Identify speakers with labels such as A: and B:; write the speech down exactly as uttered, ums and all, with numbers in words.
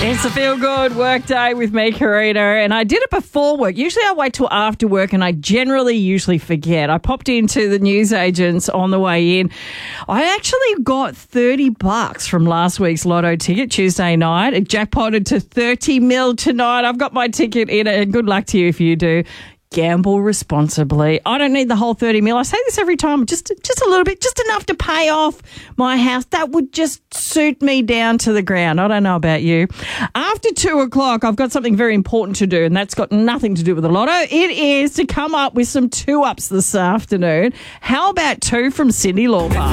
A: It's a feel-good work day with me, Karina, and I did it before work. Usually I wait till after work, and I generally usually forget. I popped into the newsagents on the way in. I actually got thirty bucks from last week's Lotto ticket Tuesday night. It jackpotted to thirty mil tonight. I've got my ticket in it, and good luck to you if you do. Gamble responsibly. I don't need the whole thirty mil. I say this every time, just just a little bit, just enough to pay off my house. That would just suit me down to the ground. I don't know about you. After two o'clock, I've got something very important to do, and that's got nothing to do with the lotto. It is to come up with some two-ups this afternoon. How about two from Cyndi Lauper?